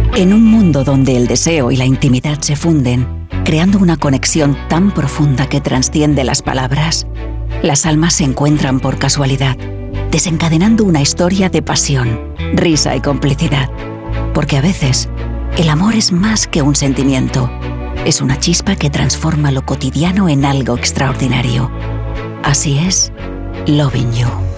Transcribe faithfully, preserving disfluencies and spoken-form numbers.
En un mundo donde el deseo y la intimidad se funden, creando una conexión tan profunda que trasciende las palabras, las almas se encuentran por casualidad, desencadenando una historia de pasión, risa y complicidad. Porque a veces, el amor es más que un sentimiento, es una chispa que transforma lo cotidiano en algo extraordinario. Así es, Loving You.